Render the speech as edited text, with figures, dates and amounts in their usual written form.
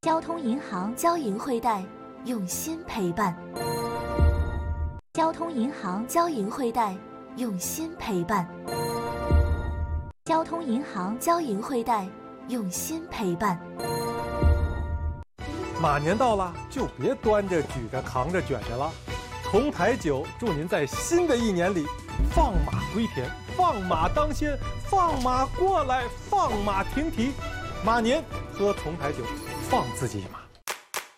交通银行交银惠贷，用心陪伴。交通银行交银惠贷，用心陪伴。交通银行交银惠贷，用心陪伴。 马年到了，就别端着、举着、扛着、卷着了。同台酒祝您在新的一年里放马归田，放马当先，放马过来，放马停蹄。马年喝同台酒，放自己一马。